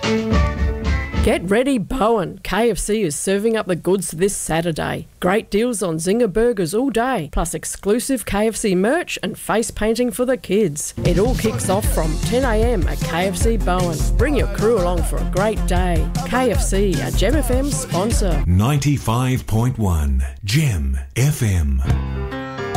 Get ready, Bowen. KFC is serving up the goods this Saturday. Great deals on Zinger burgers all day, plus exclusive KFC merch and face painting for the kids. It all kicks off from 10 a.m. at KFC Bowen. Bring your crew along for a great day. KFC, a Gem FM sponsor. 95.1 Gem FM.